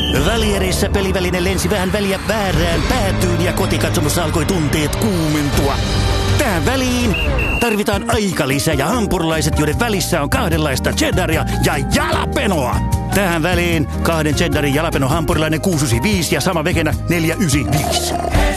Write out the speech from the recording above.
Välierissä peliväline lensi vähän väliä väärään päätyyn ja kotikatsomossa alkoi tunteet kuumentua. Tähän väliin tarvitaan aikalisä ja hampurilaiset, joiden välissä on kahdenlaista cheddaria ja jalapenoa. Tähän väliin 2 cheddarin jalapeno hampurilainen 695 ja sama vegenä 495.